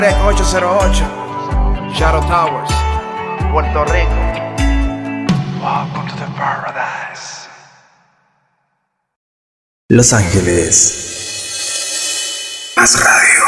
808 Shadow Towers, Puerto Rico. Welcome to the paradise. Los Ángeles. Más radio.